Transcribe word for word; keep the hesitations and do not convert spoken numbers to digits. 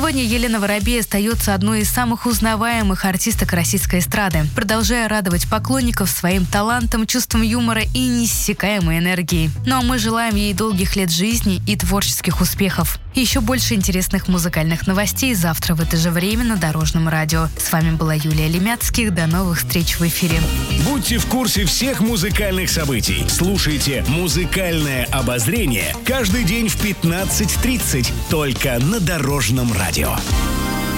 Сегодня Елена Воробей остается одной из самых узнаваемых артисток российской эстрады, продолжая радовать поклонников своим талантом, чувством юмора и неиссякаемой энергией. Ну а мы желаем ей долгих лет жизни и творческих успехов. И еще больше интересных музыкальных новостей завтра в это же время на Дорожном радио. С вами была Юлия Лемятских. До новых встреч в эфире. Будьте в курсе всех музыкальных событий. Слушайте «Музыкальное обозрение» каждый день в пятнадцать тридцать только на Дорожном радио.